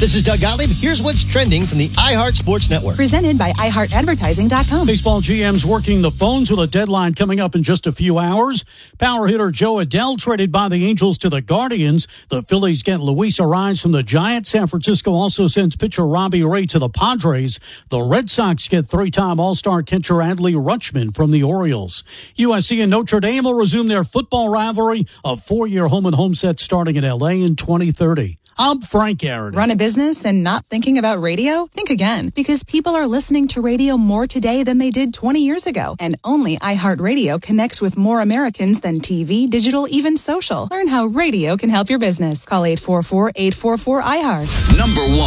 This is Doug Gottlieb. Here's what's trending from the iHeart Sports Network. Presented by iHeartAdvertising.com. Baseball GM's working the phones with a deadline coming up in just a few hours. Power hitter Joe Adell traded by the Angels to the Guardians. The Phillies get Luis Arraez from the Giants. San Francisco also sends pitcher Robbie Ray to the Padres. The Red Sox get three-time All-Star catcher Adley Rutschman from the Orioles. USC and Notre Dame will resume their football rivalry, a 4-year home-and-home set starting in L.A. in 2030. I'm Frank Aaron. Run a business and not thinking about radio? Think again, because people are listening to radio more today than they did 20 years ago. And only iHeartRadio connects with more Americans than TV, digital, even social. Learn how radio can help your business. Call 844-844-iHeart. Number 1.